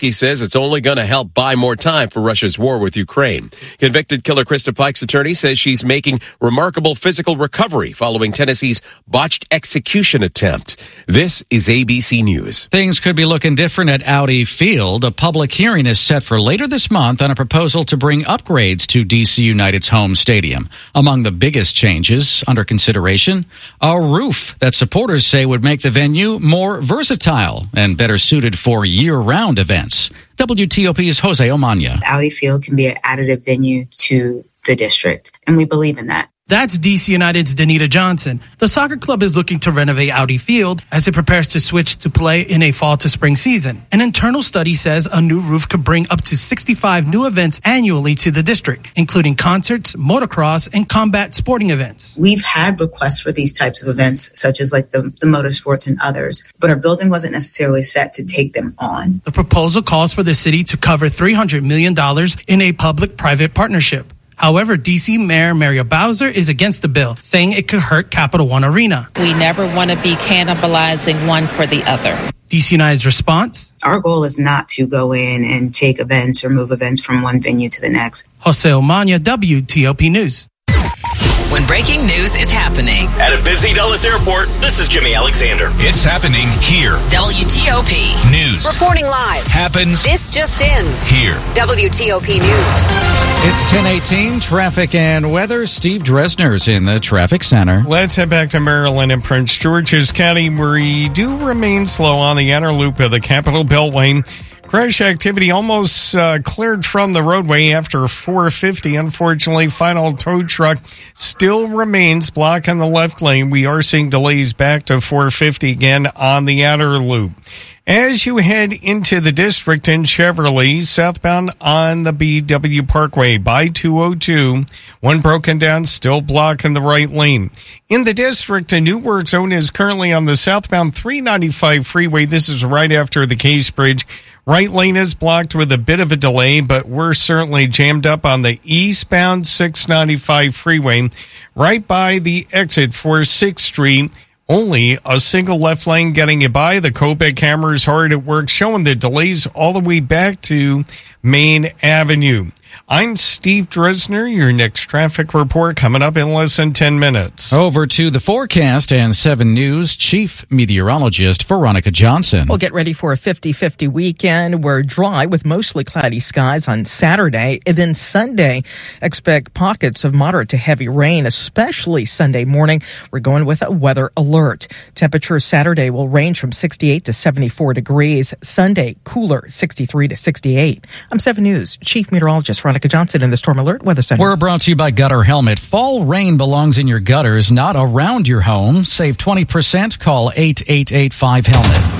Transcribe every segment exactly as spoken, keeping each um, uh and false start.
Zelensky says it's only going to help buy more time for Russia's war with Ukraine. Convicted killer Krista Pike's attorney says she's making remarkable physical recovery following Tennessee's botched execution attempt. This is A B C News. Things could be looking different at Audi Field. A public hearing is set for later this month on a proposal to bring upgrades to D C United's home stadium. Among the biggest changes under consideration, a roof that supporters say would make the venue more versatile and better suited for year-round events. W T O P's Jose Omania. Audi Field can be an additive venue to the district, and we believe in that. That's D C United's Danita Johnson. The soccer club is looking to renovate Audi Field as it prepares to switch to play in a fall to spring season. An internal study says a new roof could bring up to sixty-five new events annually to the district, including concerts, motocross, and combat sporting events. We've had requests for these types of events, such as like the, the motorsports and others, but our building wasn't necessarily set to take them on. The proposal calls for the city to cover three hundred million dollars in a public-private partnership. However, D C Mayor Muriel Bowser is against the bill, saying it could hurt Capital One Arena. We never want to be cannibalizing one for the other. D C United's response? Our goal is not to go in and take events or move events from one venue to the next. Jose Omania, W T O P News. When breaking news is happening at a busy Dulles airport, this is Jimmy Alexander. It's happening here. W T O P News. Reporting live. Happens. This just in. Here. W T O P News. It's ten eighteen, traffic and weather. Steve Dresner's in the traffic center. Let's head back to Maryland and Prince George's County, where we do remain slow on the outer loop of the Capitol Beltway. Crash activity almost uh, cleared from the roadway after four fifty. Unfortunately, final tow truck still remains blocking the left lane. We are seeing delays back to four fifty again on the outer loop. As you head into the district in Cheverly, southbound on the B W Parkway by two oh two, one broken down, still blocking the right lane. In the district, a new work zone is currently on the southbound three ninety-five freeway. This is right after the Case Bridge. Right lane is blocked with a bit of a delay, but we're certainly jammed up on the eastbound six ninety-five freeway right by the exit for sixth Street. Only a single left lane getting you by. The Kobeck camera is hard at work, showing the delays all the way back to Main Avenue. I'm Steve Dresner. Your next traffic report coming up in less than ten minutes. Over to the forecast and seven News Chief Meteorologist Veronica Johnson. We'll get ready for a fifty-fifty weekend. We're dry with mostly cloudy skies on Saturday. And then Sunday, expect pockets of moderate to heavy rain, especially Sunday morning. We're going with a weather alert. Temperatures Saturday will range from sixty-eight to seventy-four degrees. Sunday, cooler, sixty-three to sixty-eight. I'm seven News Chief Meteorologist Veronica Johnson in the Storm Alert Weather Center. We're brought to you by Gutter Helmet. Fall rain belongs in your gutters, not around your home. Save twenty percent. Call eight eight eight five helmet.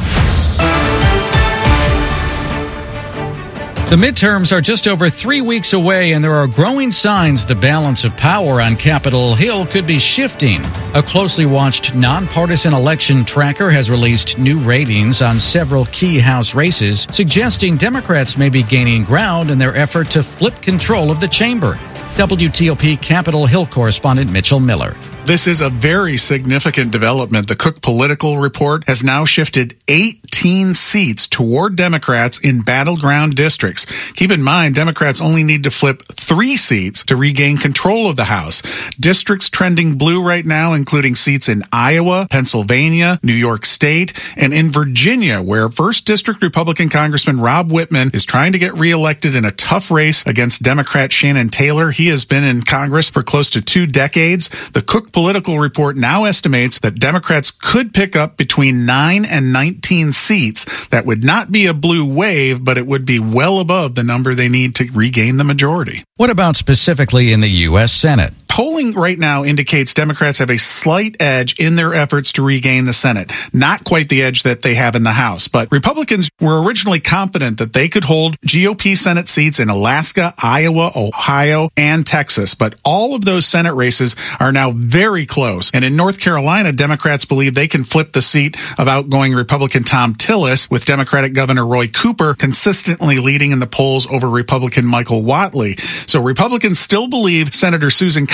The midterms are just over three weeks away, and there are growing signs the balance of power on Capitol Hill could be shifting. A closely watched nonpartisan election tracker has released new ratings on several key House races, suggesting Democrats may be gaining ground in their effort to flip control of the chamber. W T O P Capitol Hill correspondent Mitchell Miller. This is a very significant development. The Cook Political Report has now shifted eighteen seats toward Democrats in battleground districts. Keep in mind, Democrats only need to flip three seats to regain control of the House. Districts trending blue right now, including seats in Iowa, Pennsylvania, New York State, and in Virginia, where first District Republican Congressman Rob Whitman is trying to get reelected in a tough race against Democrat Shannon Taylor. He has been in Congress for close to two decades. The Cook Political Report now estimates that Democrats could pick up between nine and nineteen seats. That would not be a blue wave, but it would be well above the number they need to regain the majority. What about specifically in the U S Senate? Polling right now indicates Democrats have a slight edge in their efforts to regain the Senate. Not quite the edge that they have in the House, but Republicans were originally confident that they could hold G O P Senate seats in Alaska, Iowa, Ohio, and Texas. But all of those Senate races are now very close. And in North Carolina, Democrats believe they can flip the seat of outgoing Republican Tom Tillis, with Democratic Governor Roy Cooper consistently leading in the polls over Republican Michael Whatley. So Republicans still believe Senator Susan Collins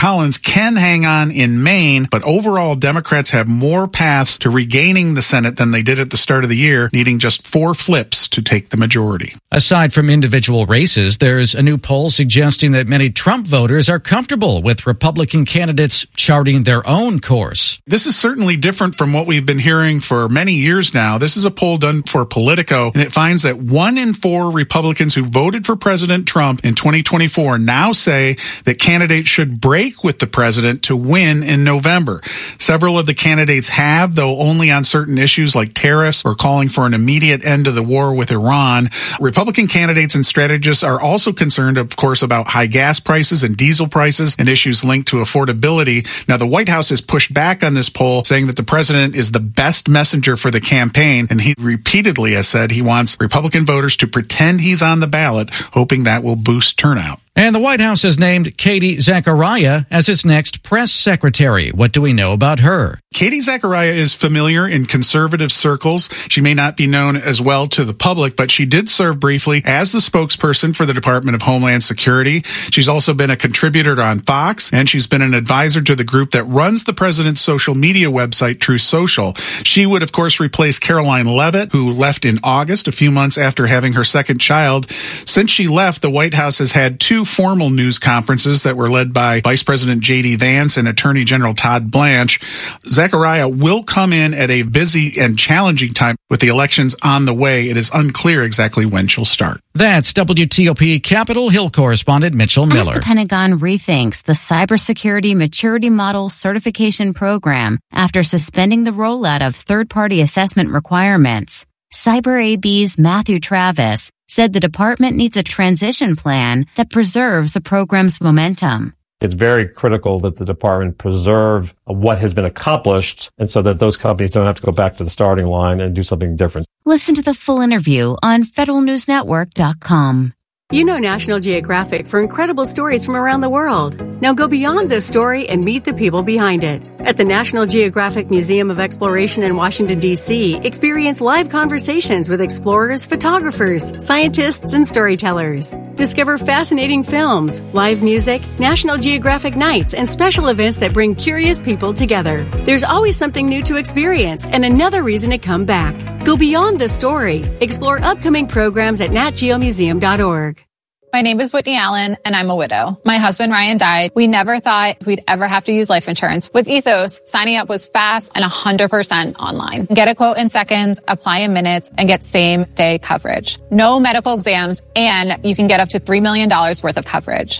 Collins can hang on in Maine, but overall Democrats have more paths to regaining the Senate than they did at the start of the year, needing just four flips to take the majority. Aside from individual races, there's a new poll suggesting that many Trump voters are comfortable with Republican candidates charting their own course. This is certainly different from what we've been hearing for many years now. This is a poll done for Politico, and it finds that one in four Republicans who voted for President Trump in twenty twenty-four now say that candidates should break with the president to win in November. Several of the candidates have, though only on certain issues like tariffs or calling for an immediate end to the war with Iran. Republican candidates and strategists are also concerned, of course, about high gas prices and diesel prices and issues linked to affordability. Now, the White House has pushed back on this poll, saying that the president is the best messenger for the campaign, and he repeatedly has said he wants Republican voters to pretend he's on the ballot, hoping that will boost turnout. And the White House has named Katie Zachariah as its next press secretary. What do we know about her? Katie Zachariah is familiar in conservative circles. She may not be known as well to the public, but she did serve briefly as the spokesperson for the Department of Homeland Security. She's also been a contributor on Fox, and she's been an advisor to the group that runs the president's social media website, True Social. She would, of course, replace Caroline Leavitt, who left in August, a few months after having her second child. Since she left, the White House has had two formal news conferences that were led by Vice President J D Vance and Attorney General Todd Blanche. Zachariah will come in at a busy and challenging time with the elections on the way. It is unclear exactly when she'll start. That's W T O P Capitol Hill correspondent Mitchell Miller. As the Pentagon rethinks the Cybersecurity Maturity Model Certification Program after suspending the rollout of third-party assessment requirements, CyberAB's Matthew Travis said the department needs a transition plan that preserves the program's momentum. It's very critical that the department preserve what has been accomplished, and so that those companies don't have to go back to the starting line and do something different. Listen to the full interview on federal news network dot com. You know National Geographic for incredible stories from around the world. Now go beyond this story and meet the people behind it. At the National Geographic Museum of Exploration in Washington, D C, experience live conversations with explorers, photographers, scientists, and storytellers. Discover fascinating films, live music, National Geographic nights, and special events that bring curious people together. There's always something new to experience and another reason to come back. Go beyond the story. Explore upcoming programs at nat geo museum dot org. My name is Whitney Allen, and I'm a widow. My husband, Ryan, died. We never thought we'd ever have to use life insurance. With Ethos, signing up was fast and one hundred percent online. Get a quote in seconds, apply in minutes, and get same-day coverage. No medical exams, and you can get up to three million dollars worth of coverage.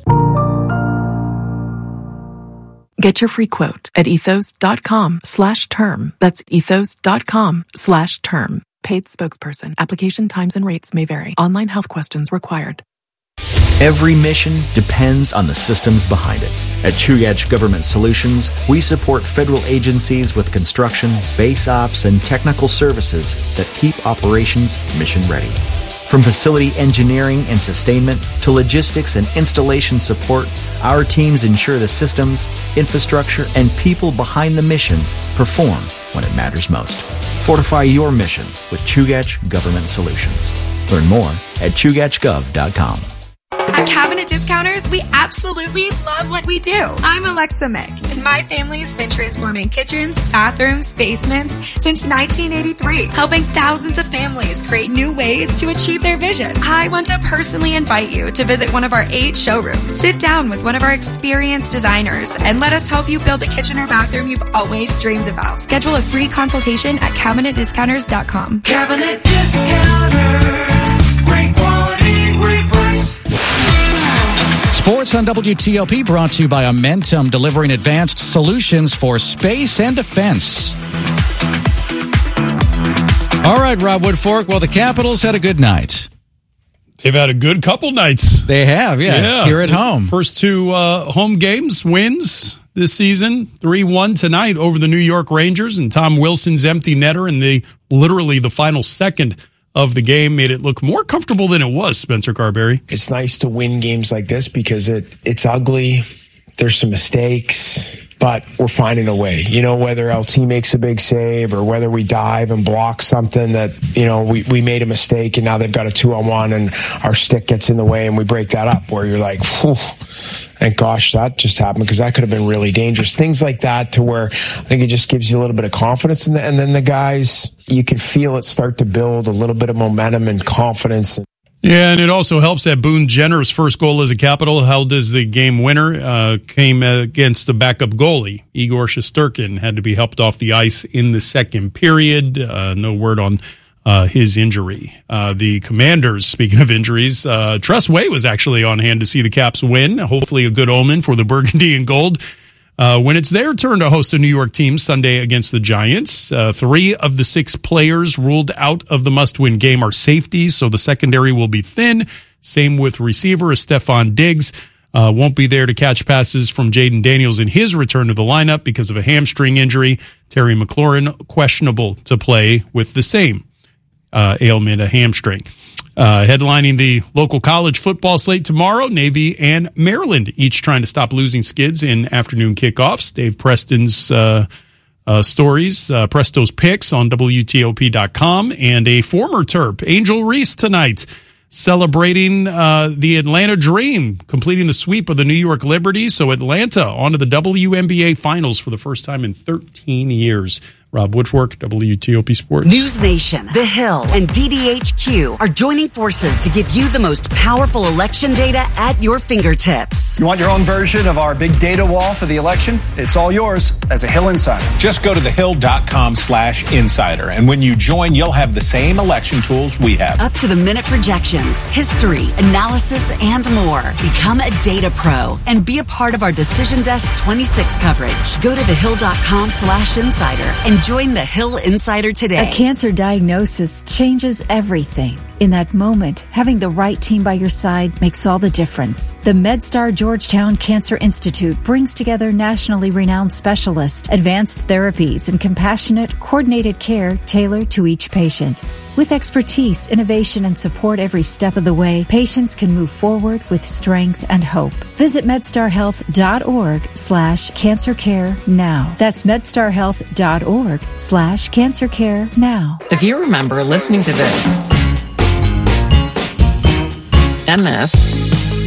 Get your free quote at ethos.com slash term. That's ethos.com slash term. Paid spokesperson. Application times and rates may vary. Online health questions required. Every mission depends on the systems behind it. At Chugach Government Solutions, we support federal agencies with construction, base ops, and technical services that keep operations mission ready. From facility engineering and sustainment to logistics and installation support, our teams ensure the systems, infrastructure, and people behind the mission perform when it matters most. Fortify your mission with Chugach Government Solutions. Learn more at chugach gov dot com. At Cabinet Discounters, we absolutely love what we do. I'm Alexa Mick, and my family has been transforming kitchens, bathrooms, basements since nineteen eighty-three, helping thousands of families create new ways to achieve their vision. I want to personally invite you to visit one of our eight showrooms. Sit down with one of our experienced designers and let us help you build the kitchen or bathroom you've always dreamed about. Schedule a free consultation at cabinet discounters dot com. Cabinet Discounters. Great quality, great price. Sports on W T O P brought to you by Amentum, delivering advanced solutions for space and defense. All right, Rob Woodfork. Well, the Capitals had a good night. They've had a good couple nights. They have, yeah, yeah. Here at home. First two uh, home games, wins this season. three one tonight over the New York Rangers, and Tom Wilson's empty netter in the literally the final second of the game made it look more comfortable than it was, Spencer Carberry. It's nice to win games like this because it it's ugly. There's some mistakes. but we're finding a way. You know, whether L T makes a big save or whether we dive and block something that, you know, we, we made a mistake and now they've got a two on one and our stick gets in the way and we break that up, where you're like, whew, thank gosh that just happened, because that could have been really dangerous. Things like that, to where I think it just gives you a little bit of confidence. In the, and then the guys, you can feel it start to build a little bit of momentum and confidence. Yeah, and it also helps that Boone Jenner's first goal as a Capital, held as the game winner, uh, came against the backup goalie. Igor Shesterkin had to be helped off the ice in the second period. Uh, no word on uh, his injury. Uh, the Commanders, speaking of injuries, uh, Tress Way was actually on hand to see the Caps win. Hopefully a good omen for the Burgundy and Gold. Uh, when it's their turn to host a New York team Sunday against the Giants, uh, three of the six players ruled out of the must-win game are safeties, so the secondary will be thin. Same with receiver Stephon Diggs. Uh, won't be there to catch passes from Jaden Daniels in his return to the lineup because of a hamstring injury. Terry McLaurin, questionable to play with the same uh, ailment, a hamstring. Uh, headlining the local college football slate tomorrow, Navy and Maryland, each trying to stop losing skids in afternoon kickoffs. Dave Preston's uh, uh, stories, uh, Presto's picks on W T O P dot com, and a former Terp, Angel Reese, tonight, celebrating uh, the Atlanta Dream, completing the sweep of the New York Liberty. So Atlanta onto the W N B A Finals for the first time in thirteen years. Rob Woodfork, W T O P Sports. News Nation, The Hill, and D D H Q are joining forces to give you the most powerful election data at your fingertips. You want your own version of our big data wall for the election? It's all yours as a Hill Insider. Just go to thehill.com slash insider. And when you join, you'll have the same election tools we have. Up to the minute projections, history, analysis, and more. Become a data pro and be a part of our Decision Desk twenty-six coverage. Go to thehill.com slash insider and join the Hill Insider today. A cancer diagnosis changes everything. In that moment, having the right team by your side makes all the difference. The MedStar Georgetown Cancer Institute brings together nationally renowned specialists, advanced therapies, and compassionate, coordinated care tailored to each patient. With expertise, innovation, and support every step of the way, patients can move forward with strength and hope. Visit medstarhealth.org slash cancer care now. That's medstarhealth.org slash cancer care now. If you remember listening to this, M S,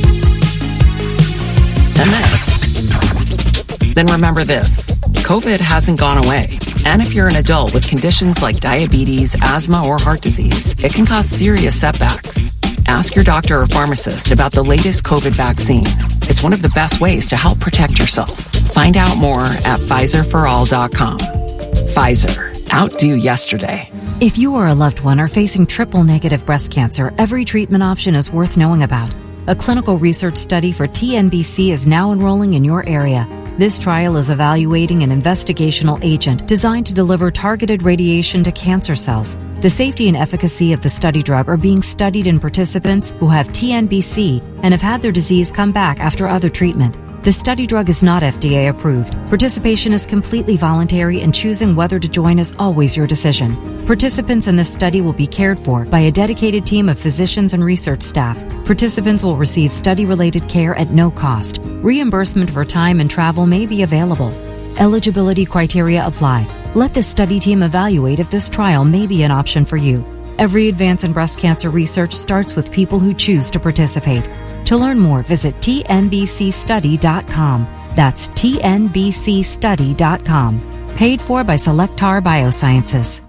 M S, then remember this. COVID hasn't gone away. And if you're an adult with conditions like diabetes, asthma, or heart disease, it can cause serious setbacks. Ask your doctor or pharmacist about the latest COVID vaccine. It's one of the best ways to help protect yourself. Find out more at Pfizer for all dot com. Pfizer. Outdo yesterday. If you or a loved one are facing triple-negative breast cancer, every treatment option is worth knowing about. A clinical research study for T N B C is now enrolling in your area. This trial is evaluating an investigational agent designed to deliver targeted radiation to cancer cells. The safety and efficacy of the study drug are being studied in participants who have T N B C and have had their disease come back after other treatment. The study drug is not F D A approved. Participation is completely voluntary, and choosing whether to join is always your decision. Participants in this study will be cared for by a dedicated team of physicians and research staff. Participants will receive study-related care at no cost. Reimbursement for time and travel may be available. Eligibility criteria apply. Let the study team evaluate if this trial may be an option for you. Every advance in breast cancer research starts with people who choose to participate. To learn more, visit T N B C study dot com. That's T N B C study dot com. Paid for by Selectar Biosciences.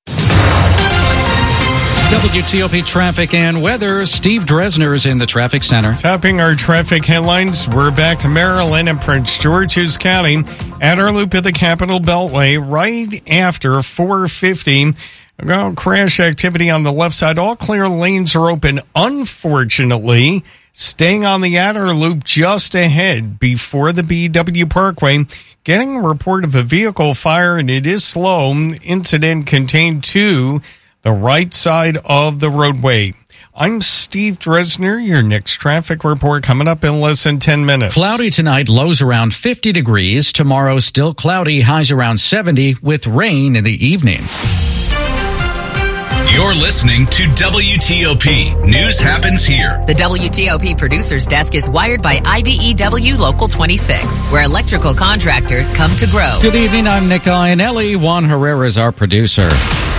W T O P traffic and weather. Steve Dresner's in the traffic center. Topping our traffic headlines, we're back to Maryland and Prince George's County at our loop at the Capitol Beltway right after four fifty. Well, crash activity on the left side. All clear lanes are open, unfortunately. Staying on the outer loop just ahead before the B W Parkway. Getting a report of a vehicle fire, and it is slow. Incident contained to the right side of the roadway. I'm Steve Dresner. Your next traffic report coming up in less than ten minutes. Cloudy tonight, lows around fifty degrees. Tomorrow, still cloudy, highs around seventy with rain in the evening. You're listening to W T O P. News happens here. The W T O P Producer's Desk is wired by I B E W Local twenty-six, where electrical contractors come to grow. Good evening, I'm Nick Iannelli. Juan Herrera is our producer.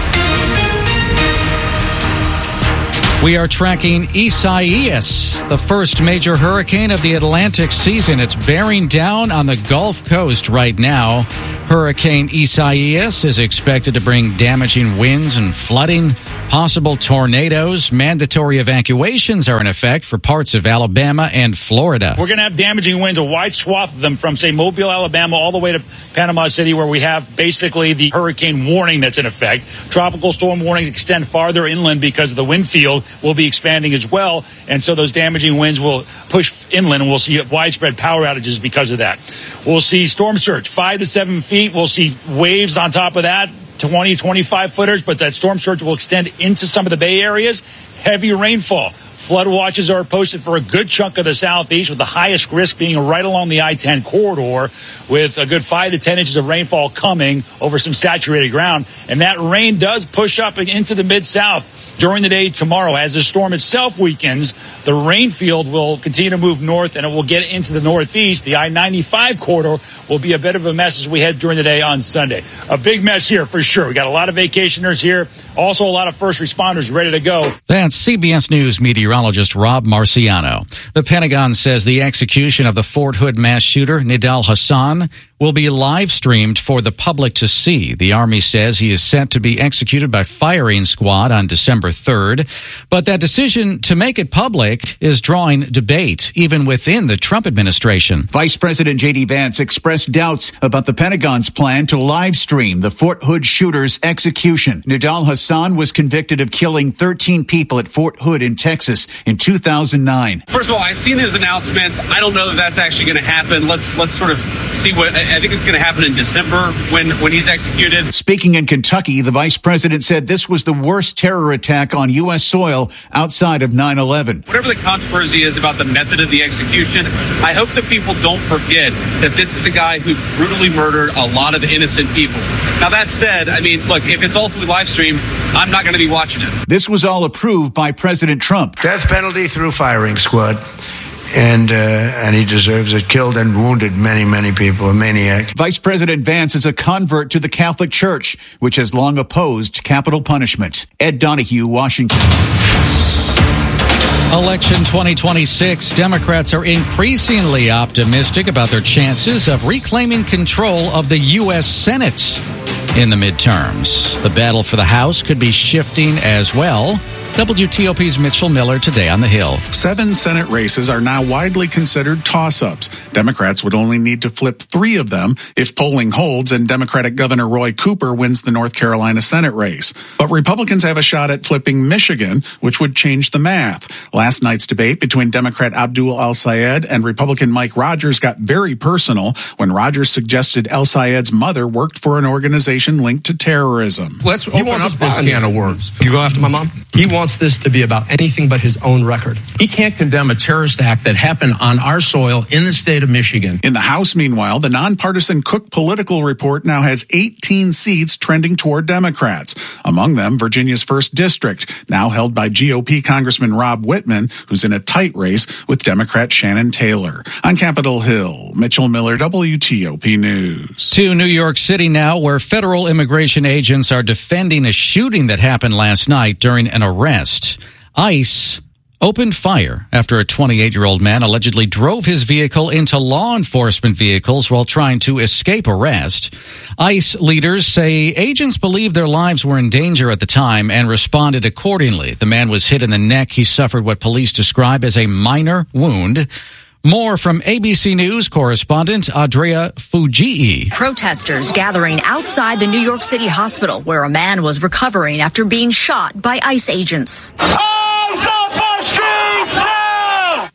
We are tracking Isaias, the first major hurricane of the Atlantic season. It's bearing down on the Gulf Coast right now. Hurricane Isaias is expected to bring damaging winds and flooding, possible tornadoes. Mandatory evacuations are in effect for parts of Alabama and Florida. We're going to have damaging winds, a wide swath of them from, say, Mobile, Alabama, all the way to Panama City, where we have basically the hurricane warning that's in effect. Tropical storm warnings extend farther inland because the wind field will be expanding as well, and so those damaging winds will push inland, and we'll see widespread power outages because of that. We'll see storm surge, five to seven feet. We'll see waves on top of that, twenty, twenty-five footers, but that storm surge will extend into some of the Bay areas. Heavy rainfall. Flood watches are posted for a good chunk of the southeast, with the highest risk being right along the I ten corridor, with a good five to ten inches of rainfall coming over some saturated ground. And that rain does push up into the mid-south during the day tomorrow. As the storm itself weakens, the rain field will continue to move north, and it will get into the northeast. The I ninety-five corridor will be a bit of a mess as we head during the day on Sunday. A big mess here for sure. We got a lot of vacationers here. Also, a lot of first responders ready to go. That's C B S News meteorologist Rob Marciano. The Pentagon says the execution of the Fort Hood mass shooter, Nidal Hasan, will be live streamed for the public to see. The Army says he is set to be executed by firing squad on December third. But that decision to make it public is drawing debate, even within the Trump administration. Vice President J D Vance expressed doubts about the Pentagon's plan to live stream the Fort Hood shooter's execution. Nidal Hasan was convicted of killing thirteen people at Fort Hood in Texas in two thousand nine. First of all, I've seen those announcements. I don't know that that's actually going to happen. Let's let's sort of see what I think it's going to happen in December when, when he's executed. Speaking in Kentucky, the vice president said this was the worst terror attack on U S soil outside of nine eleven. Whatever the controversy is about the method of the execution, I hope that people don't forget that this is a guy who brutally murdered a lot of innocent people. Now, that said, I mean, look, if it's ultimately live streamed, I'm not going to be watching it. This was all approved by President Trump. Death penalty through firing squad. And uh, and he deserves it. Killed and wounded many, many people. A maniac. Vice President Vance is a convert to the Catholic Church, which has long opposed capital punishment. Ed Donahue, Washington. Election twenty twenty-six, Democrats are increasingly optimistic about their chances of reclaiming control of the U S Senate in the midterms. The battle for the House could be shifting as well. W T O P's Mitchell Miller today on the Hill. Seven Senate races are now widely considered toss-ups. Democrats would only need to flip three of them if polling holds and Democratic Governor Roy Cooper wins the North Carolina Senate race. But Republicans have a shot at flipping Michigan, which would change the math. Last night's debate between Democrat Abdul El-Sayed and Republican Mike Rogers got very personal when Rogers suggested El-Sayed's mother worked for an organization linked to terrorism. Let's open up this can of worms. You go after my mom? He wants this to be about anything but his own record. He can't condemn a terrorist act that happened on our soil in the state of Michigan. In the House, meanwhile, the nonpartisan Cook Political Report now has eighteen seats trending toward Democrats. Among them, Virginia's first district, now held by G O P Congressman Rob Whitman, who's in a tight race with Democrat Shannon Taylor. On Capitol Hill, Mitchell Miller, W T O P News. To New York City now, where federal immigration agents are defending a shooting that happened last night during an arrest. ICE opened fire after a twenty-eight-year-old man allegedly drove his vehicle into law enforcement vehicles while trying to escape arrest. ICE leaders say agents believed their lives were in danger at the time and responded accordingly. The man was hit in the neck. He suffered what police describe as a minor wound. More from A B C News correspondent Andrea Fujii. Protesters gathering outside the New York City hospital where a man was recovering after being shot by ICE agents.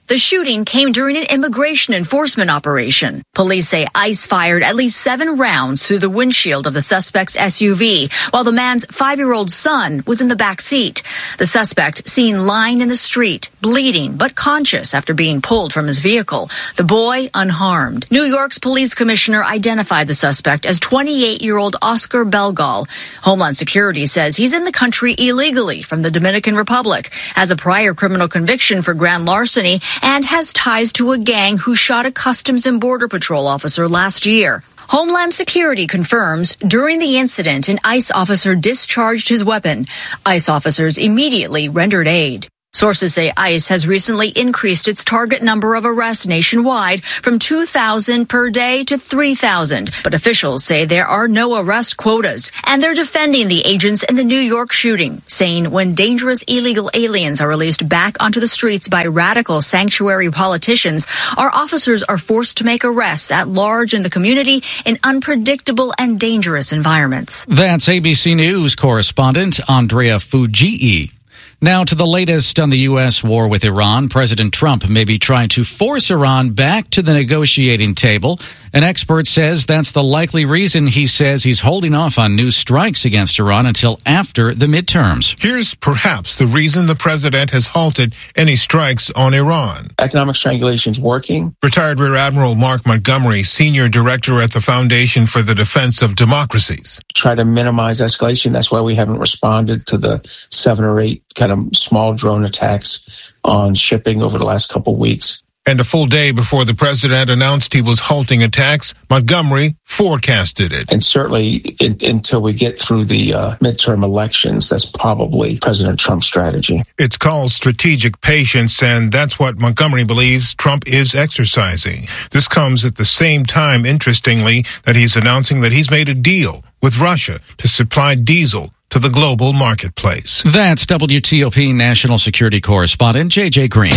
The shooting came during an immigration enforcement operation. Police say ICE fired at least seven rounds through the windshield of the suspect's S U V, while the man's five-year-old son was in the back seat. The suspect seen lying in the street, bleeding but conscious after being pulled from his vehicle. The boy unharmed. New York's police commissioner identified the suspect as twenty-eight-year-old Oscar Belgal. Homeland Security says he's in the country illegally from the Dominican Republic, has a prior criminal conviction for grand larceny, and has ties to a gang who shot a Customs and Border Patrol officer last year. Homeland Security confirms during the incident, an ICE officer discharged his weapon. ICE officers immediately rendered aid. Sources say ICE has recently increased its target number of arrests nationwide from two thousand per day to three thousand. But officials say there are no arrest quotas, and they're defending the agents in the New York shooting, saying when dangerous illegal aliens are released back onto the streets by radical sanctuary politicians, our officers are forced to make arrests at large in the community in unpredictable and dangerous environments. That's A B C News correspondent Andrea Fujii. Now to the latest on the U S war with Iran. President Trump may be trying to force Iran back to the negotiating table. An expert says that's the likely reason he says he's holding off on new strikes against Iran until after the midterms. Here's perhaps the reason the president has halted any strikes on Iran. Economic strangulation is working. Retired Rear Admiral Mark Montgomery, senior director at the Foundation for the Defense of Democracies. Try to minimize escalation. That's why we haven't responded to the seven or eight kind of small drone attacks on shipping over the last couple of weeks. And a full day before the president announced he was halting attacks, Montgomery forecasted it. And certainly in, until we get through the uh, midterm elections, that's probably President Trump's strategy. It's called strategic patience, and that's what Montgomery believes Trump is exercising. This comes at the same time, interestingly, that he's announcing that he's made a deal with Russia to supply diesel to the global marketplace. That's W T O P national security correspondent J J Green.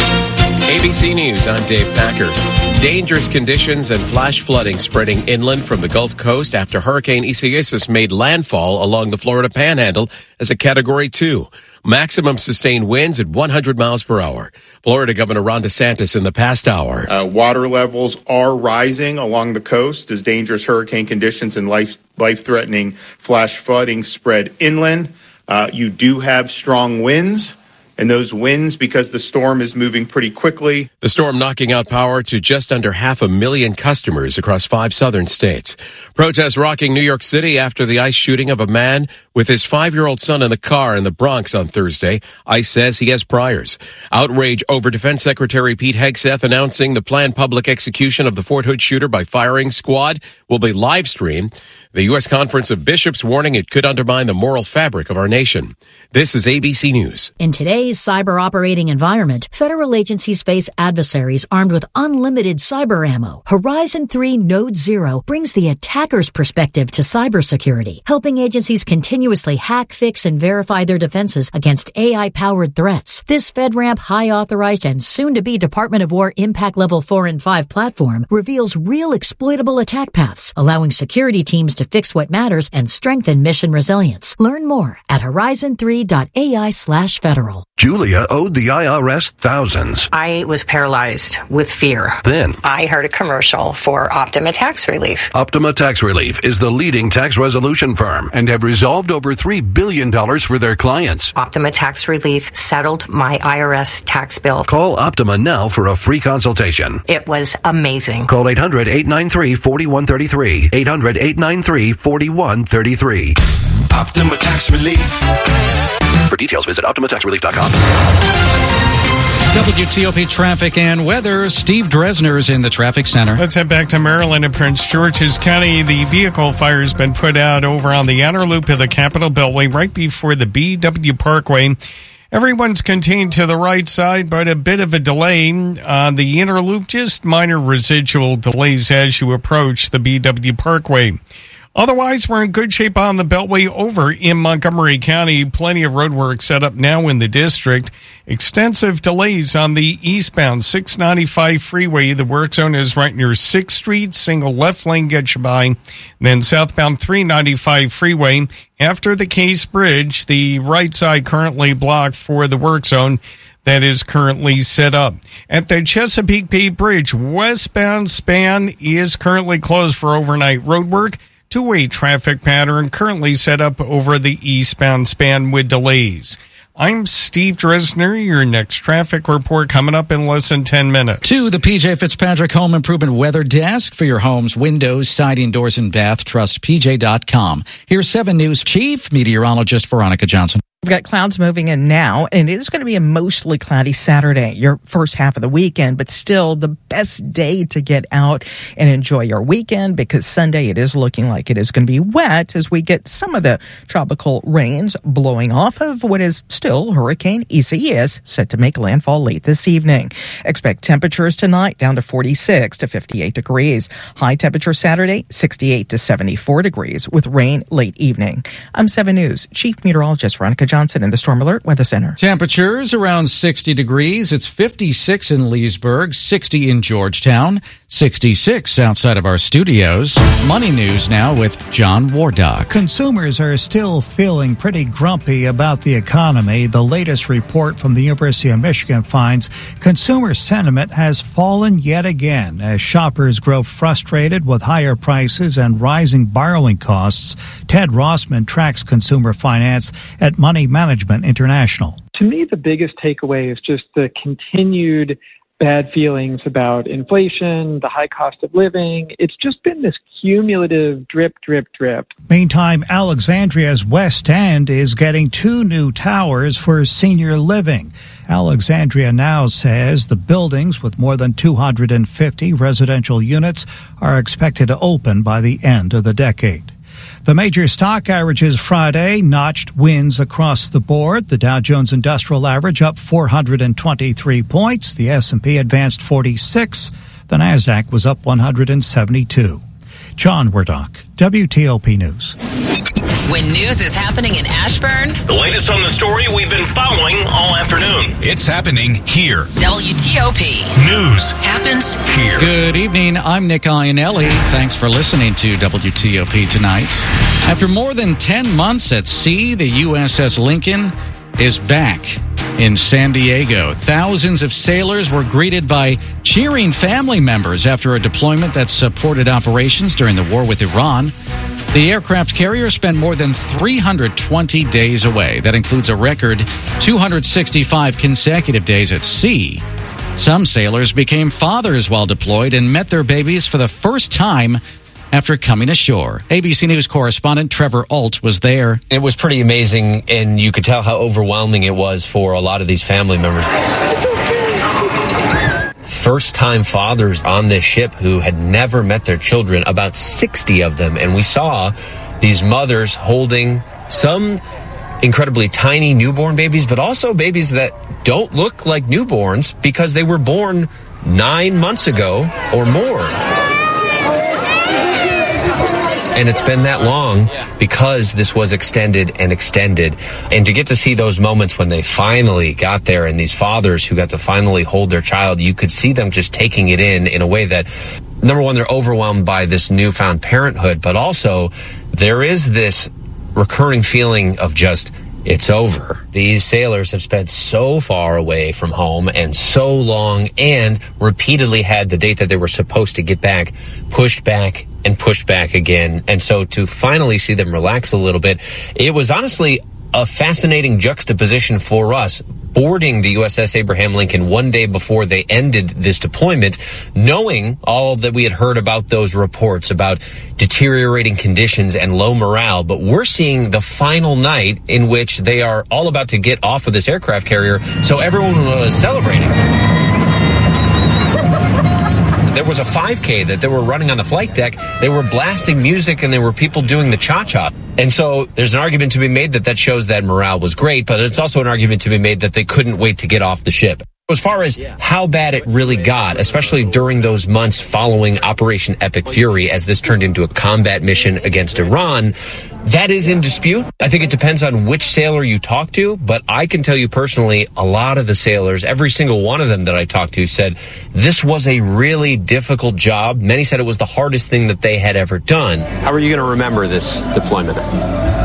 A B C News, I'm Dave Packer. Dangerous conditions and flash flooding spreading inland from the Gulf Coast after Hurricane Isaias made landfall along the Florida Panhandle as a Category two. Maximum sustained winds at one hundred miles per hour. Florida Governor Ron DeSantis in the past hour. Uh, water levels are rising along the coast as dangerous hurricane conditions and life, life-threatening flash flooding spread inland. Uh, you do have strong winds. And those winds, because the storm is moving pretty quickly. The storm knocking out power to just under half a million customers across five southern states. Protests rocking New York City after the ICE shooting of a man with his five-year-old son in the car in the Bronx on Thursday. ICE says he has priors. Outrage over Defense Secretary Pete Hegseth announcing the planned public execution of the Fort Hood shooter by firing squad will be live streamed. The U S Conference of Bishops warning it could undermine the moral fabric of our nation. This is A B C News. In today's cyber operating environment, federal agencies face adversaries armed with unlimited cyber ammo. Horizon three Node Zero brings the attacker's perspective to cybersecurity, helping agencies continuously hack, fix, and verify their defenses against A I-powered threats. This FedRAMP high-authorized and soon-to-be Department of War Impact Level four and five platform reveals real exploitable attack paths, allowing security teams to fix what matters and strengthen mission resilience. Learn more at horizon three dot A I slash federal. Julia owed the I R S thousands. I was paralyzed with fear. Then I heard a commercial for Optima Tax Relief. Optima Tax Relief is the leading tax resolution firm and have resolved over three billion dollars for their clients. Optima Tax Relief settled my I R S tax bill. Call Optima now for a free consultation. It was amazing. Call eight hundred, eight nine three, four one three three. eight hundred, eight nine three, four one three three. Optima Tax Relief. For details, visit optima tax relief dot com. W T O P traffic and weather. Steve Dresner's in the traffic center. Let's head back to Maryland and Prince George's County. The vehicle fire has been put out over on the outer loop of the Capitol Beltway right before the B W Parkway. Everyone's contained to the right side, but a bit of a delay on the inner loop. Just minor residual delays as you approach the B W Parkway. Otherwise, we're in good shape on the Beltway over in Montgomery County. Plenty of road work set up now in the district. Extensive delays on the eastbound six ninety-five freeway. The work zone is right near sixth Street. Single left lane gets you by. Then southbound three ninety-five freeway. After the Case Bridge, the right side currently blocked for the work zone. that is currently set up. At the Chesapeake Bay Bridge, westbound span is currently closed for overnight roadwork. Two-way traffic pattern currently set up over the eastbound span with delays. I'm Steve Dresner. Your next traffic report coming up in less than ten minutes. To the P J Fitzpatrick Home Improvement Weather Desk for your home's windows, siding, doors, and bath. Trust P J dot com. Here's seven News Chief Meteorologist Veronica Johnson. We've got clouds moving in now, and it is going to be a mostly cloudy Saturday, your first half of the weekend, but still the best day to get out and enjoy your weekend, because Sunday it is looking like it is going to be wet as we get some of the tropical rains blowing off of what is still Hurricane Isaias, set to make landfall late this evening. Expect temperatures tonight down to forty-six to fifty-eight degrees. High temperature Saturday, sixty-eight to seventy-four degrees, with rain late evening. I'm seven News Chief Meteorologist Veronica Johnson in the Storm Alert Weather Center. Temperatures around sixty degrees. It's fifty-six in Leesburg, sixty in Georgetown, sixty-six outside of our studios. Money news now with John Wardock. Consumers are still feeling pretty grumpy about the economy. The latest report from the University of Michigan finds consumer sentiment has fallen yet again as shoppers grow frustrated with higher prices and rising borrowing costs. Ted Rossman tracks consumer finance at Money Management International. To me, the biggest takeaway is just the continued bad feelings about inflation, the high cost of living. It's just been this cumulative drip, drip, drip. Meantime, Alexandria's West End is getting two new towers for senior living. Alexandria Now says the buildings with more than two hundred fifty residential units are expected to open by the end of the decade. The major stock averages Friday notched wins across the board. The Dow Jones Industrial Average up four hundred twenty-three points. The S and P advanced forty-six. The Nasdaq was up one hundred seventy-two. John Wardock, W T O P News. When news is happening in Ashburn, The latest on the story we've been following all afternoon. It's happening here. W T O P News happens here. Good evening. I'm Nick Iannelli. Thanks for listening to W T O P tonight. After more than ten months at sea, the U S S Lincoln is back in San Diego. Thousands of sailors were greeted by cheering family members after a deployment that supported operations during the war with Iran. The aircraft carrier spent more than three hundred twenty days away. That includes a record two hundred sixty-five consecutive days at sea. Some sailors became fathers while deployed and met their babies for the first time after coming ashore. A B C News correspondent Trevor Alt was there. It was pretty amazing, and you could tell how overwhelming it was for a lot of these family members. First-time fathers on this ship who had never met their children, about sixty of them. And we saw these mothers holding some incredibly tiny newborn babies, but also babies that don't look like newborns because they were born nine months ago or more. And it's been that long because this was extended and extended. And to get to see those moments when they finally got there, and these fathers who got to finally hold their child, you could see them just taking it in in a way that, number one, they're overwhelmed by this newfound parenthood, but also there is this recurring feeling of just, it's over. These sailors have spent so far away from home and so long, and repeatedly had the date that they were supposed to get back pushed back and pushed back again. And so to finally see them relax a little bit, it was honestly a fascinating juxtaposition for us, boarding the U S S Abraham Lincoln one day before they ended this deployment, knowing all that we had heard about those reports about deteriorating conditions and low morale. But we're seeing the final night in which they are all about to get off of this aircraft carrier, so everyone was celebrating. There was a five K that they were running on the flight deck. They were blasting music, and there were people doing the cha-cha. And so there's an argument to be made that that shows that morale was great, but it's also an argument to be made that they couldn't wait to get off the ship. As far as how bad it really got, especially during those months following Operation Epic Fury, as this turned into a combat mission against Iran, that is in dispute. I think it depends on which sailor you talk to, but I can tell you personally, a lot of the sailors, every single one of them that I talked to, said this was a really difficult job. Many said it was the hardest thing that they had ever done. How are you going to remember this deployment?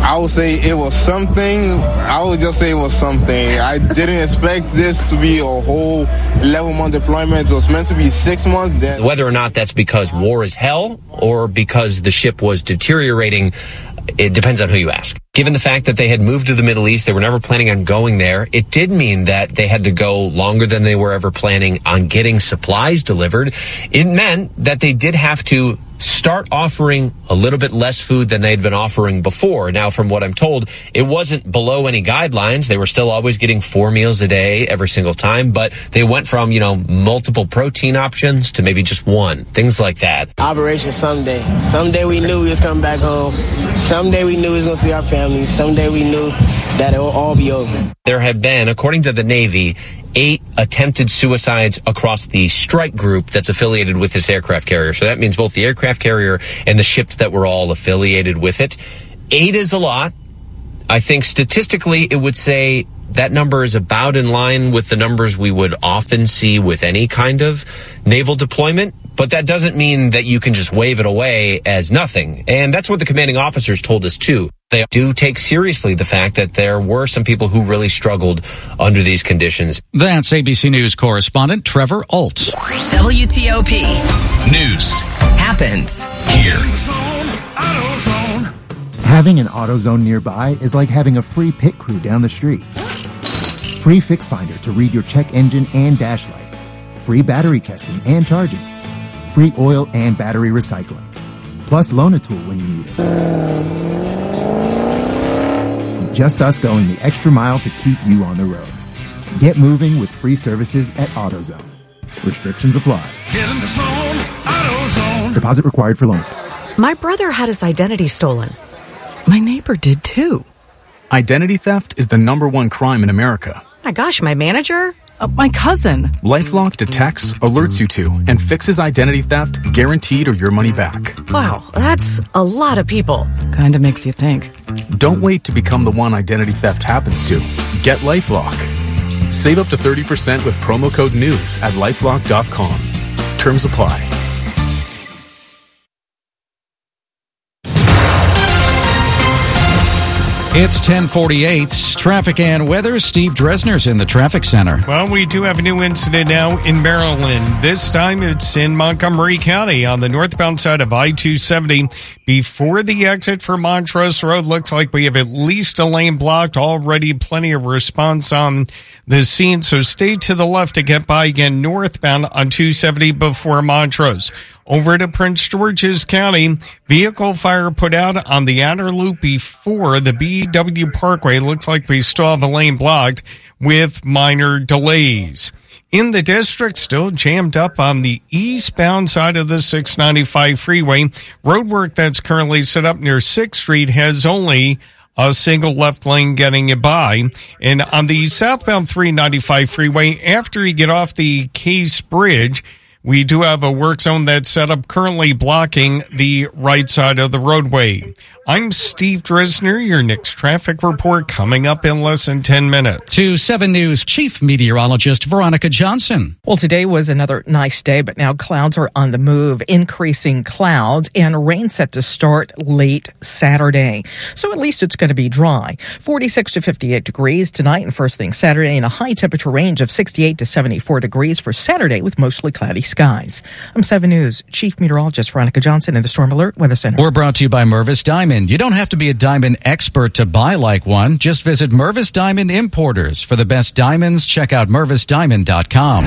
I would say it was something. I would just say it was something. I didn't expect this to be a whole eleven month deployment. It was meant to be six months. Then Whether or not that's because war is hell or because the ship was deteriorating, it depends on who you ask. Given the fact that they had moved to the Middle East, they were never planning on going there, it did mean that they had to go longer than they were ever planning on getting supplies delivered. It meant that they did have to start offering a little bit less food than they'd been offering before. Now, from what I'm told, it wasn't below any guidelines. They were still always getting four meals a day every single time, but they went from, you know, multiple protein options to maybe just one, things like that. Operation Someday. Someday we knew we was coming back home. Someday we knew we was going to see our families. Someday we knew that it will all be over. There have been, according to the Navy, eight attempted suicides across the strike group that's affiliated with this aircraft carrier. So that means both the aircraft carrier and the ships that were all affiliated with it. Eight is a lot. I think statistically it would say that number is about in line with the numbers we would often see with any kind of naval deployment. But that doesn't mean that you can just wave it away as nothing. And that's what the commanding officers told us too. They do take seriously the fact that there were some people who really struggled under these conditions. That's A B C News correspondent Trevor Alt. W T O P. News Happens here. Having an AutoZone nearby is like having a free pit crew down the street. Free Fix Finder to read your check engine and dash lights. Free battery testing and charging. Free oil and battery recycling. Plus Loan-A-Tool when you need it. Just us going the extra mile to keep you on the road. Get moving with free services at AutoZone. Restrictions apply. Get in the zone, AutoZone. Deposit required for Loan-A-Tool. My brother had his identity stolen. My neighbor did too. Identity theft is the number one crime in America. My gosh, my manager? Uh, my cousin. LifeLock detects, alerts you to, and fixes identity theft guaranteed or your money back. Wow, that's a lot of people. Kinda makes you think. Don't wait to become the one identity theft happens to. Get LifeLock. Save up to thirty percent with promo code NEWS at lifelock dot com. Terms apply. It's ten forty-eight. Traffic and weather. Steve Dresner's in the traffic center. Well, we do have a new incident now in Maryland. This time it's in Montgomery County on the northbound side of I two seventy. Before the exit for Montrose Road, looks like we have at least a lane blocked. Already plenty of response on the scene, so stay to the left to get by again northbound on two seventy before Montrose. Over to Prince George's County, vehicle fire put out on the outer loop before the B W Parkway. Looks like we still have a lane blocked with minor delays. In the district, still jammed up on the eastbound side of the six ninety-five freeway. Roadwork that's currently set up near sixth Street has only a single left lane getting it by. And on the southbound three ninety-five freeway, after you get off the Case Bridge, we do have a work zone that's set up currently blocking the right side of the roadway. I'm Steve Dresner. Your next traffic report coming up in less than ten minutes. To seven News Chief Meteorologist Veronica Johnson. Well, today was another nice day, but now clouds are on the move, increasing clouds, and rain set to start late Saturday. So at least it's going to be dry. forty-six to fifty-eight degrees tonight and first thing Saturday, and a high temperature range of sixty-eight to seventy-four degrees for Saturday with mostly cloudy skies. I'm seven News Chief Meteorologist Veronica Johnson in the Storm Alert Weather Center. We're brought to you by Mervis Diamond. You don't have to be a diamond expert to buy like one. Just visit Mervis Diamond Importers. For the best diamonds, check out mervis diamond dot com.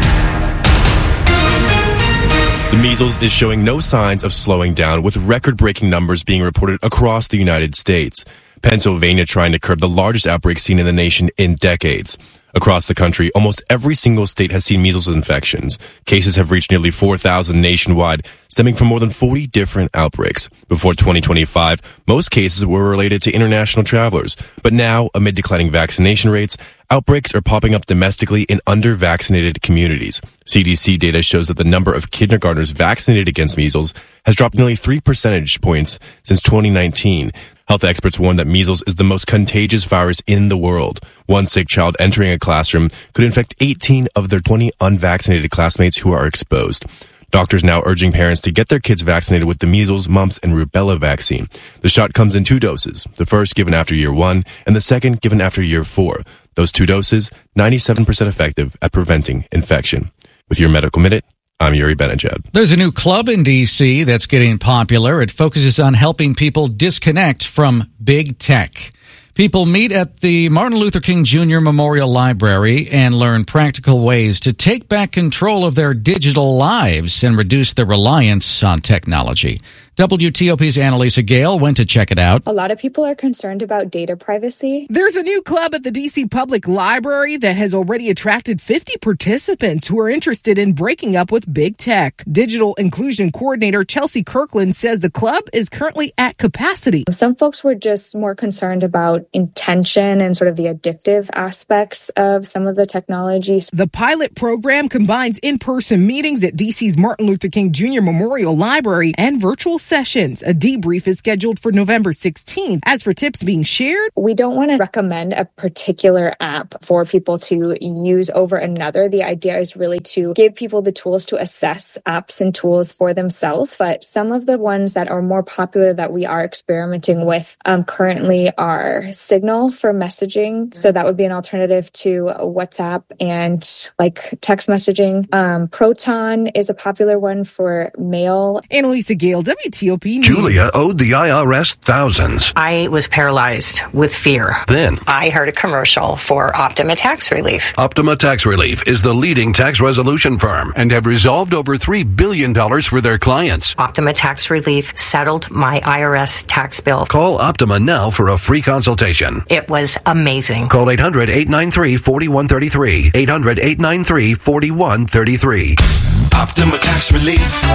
The measles is showing no signs of slowing down, with record-breaking numbers being reported across the United States. Pennsylvania trying to curb the largest outbreak seen in the nation in decades. Across the country, almost every single state has seen measles infections. Cases have reached nearly four thousand nationwide, stemming from more than forty different outbreaks. Before twenty twenty-five, most cases were related to international travelers. But now, amid declining vaccination rates, outbreaks are popping up domestically in under-vaccinated communities. C D C data shows that the number of kindergartners vaccinated against measles has dropped nearly three percentage points since twenty nineteen. Health experts warn that measles is the most contagious virus in the world. One sick child entering a classroom could infect eighteen of their twenty unvaccinated classmates who are exposed. Doctors now urging parents to get their kids vaccinated with the measles, mumps, and rubella vaccine. The shot comes in two doses, the first given after year one and the second given after year four. Those two doses, ninety-seven percent effective at preventing infection. With your Medical Minute, I'm Yuri Benajed. There's a new club in D C that's getting popular. It focuses on helping people disconnect from big tech. People meet at the Martin Luther King Junior Memorial Library and learn practical ways to take back control of their digital lives and reduce their reliance on technology. W T O P's Annalisa Gale went to check it out. A lot of people are concerned about data privacy. There's a new club at the D C Public Library that has already attracted fifty participants who are interested in breaking up with big tech. Digital Inclusion Coordinator Chelsea Kirkland says the club is currently at capacity. Some folks were just more concerned about intention and sort of the addictive aspects of some of the technologies. The pilot program combines in-person meetings at D C's Martin Luther King Junior Memorial Library and virtual sessions. A debrief is scheduled for November sixteenth. As for tips being shared, we don't want to recommend a particular app for people to use over another. The idea is really to give people the tools to assess apps and tools for themselves. But some of the ones that are more popular that we are experimenting with um, currently are Signal for messaging. So that would be an alternative to WhatsApp and like text messaging. Um, Proton is a popular one for mail. Annalisa Gale, W T O P News. Julia owed the I R S thousands. I was paralyzed with fear. Then I heard a commercial for Optima Tax Relief. Optima Tax Relief is the leading tax resolution firm and have resolved over three billion dollars for their clients. Optima Tax Relief settled my I R S tax bill. Call Optima now for a free consultation. It was amazing. Call eight hundred, eight nine three, four one three three. eight hundred, eight nine three, four one three three. Optima Tax Relief.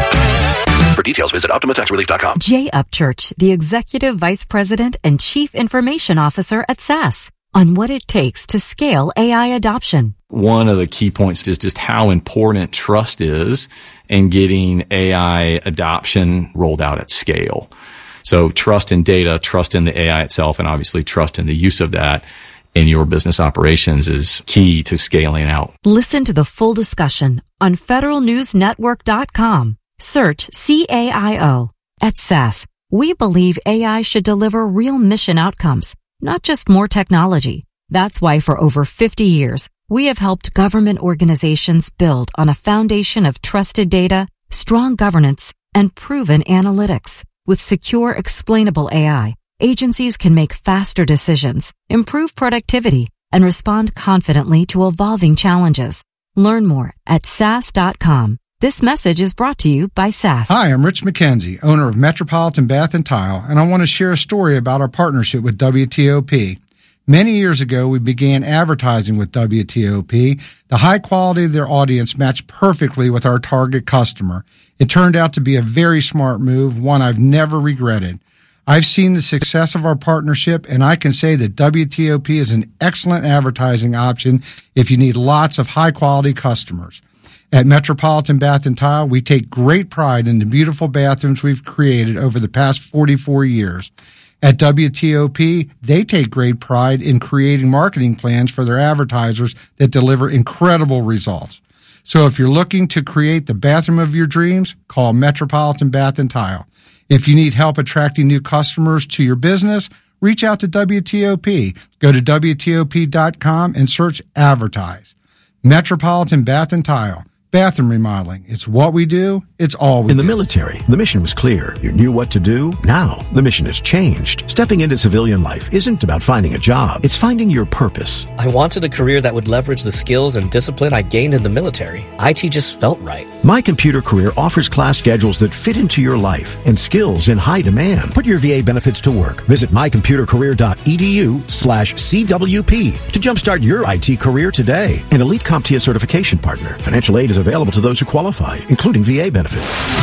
For details, visit Optima Tax Relief dot com. Jay Upchurch, the Executive Vice President and Chief Information Officer at S A S, on what it takes to scale A I adoption. One of the key points is just how important trust is in getting A I adoption rolled out at scale. So trust in data, trust in the A I itself, and obviously trust in the use of that in your business operations is key to scaling out. Listen to the full discussion on federal news network dot com. Search C A I O. At S A S, we believe A I should deliver real mission outcomes, not just more technology. That's why for over fifty years, we have helped government organizations build on a foundation of trusted data, strong governance, and proven analytics. With secure, explainable A I, agencies can make faster decisions, improve productivity, and respond confidently to evolving challenges. Learn more at S A S dot com. This message is brought to you by S A S. Hi, I'm Rich McKenzie, owner of Metropolitan Bath and Tile, and I want to share a story about our partnership with W T O P. Many years ago, we began advertising with W T O P. The high quality of their audience matched perfectly with our target customer. It turned out to be a very smart move, one I've never regretted. I've seen the success of our partnership, and I can say that W T O P is an excellent advertising option if you need lots of high-quality customers. At Metropolitan Bath and Tile, we take great pride in the beautiful bathrooms we've created over the past forty-four years. At W T O P, they take great pride in creating marketing plans for their advertisers that deliver incredible results. So if you're looking to create the bathroom of your dreams, call Metropolitan Bath and Tile. If you need help attracting new customers to your business, reach out to W T O P. Go to W T O P dot com and search Advertise. Metropolitan Bath and Tile. Bathroom remodeling. It's what we do. It's all we do. In the military, the mission was clear. You knew what to do. Now, the mission has changed. Stepping into civilian life isn't about finding a job. It's finding your purpose. I wanted a career that would leverage the skills and discipline I gained in the military. I T just felt right. My Computer Career offers class schedules that fit into your life and skills in high demand. Put your V A benefits to work. Visit my computer career dot e d u slash C W P to jumpstart your I T career today. An Elite CompTIA certification partner. Financial aid is available to those who qualify, including V A benefits.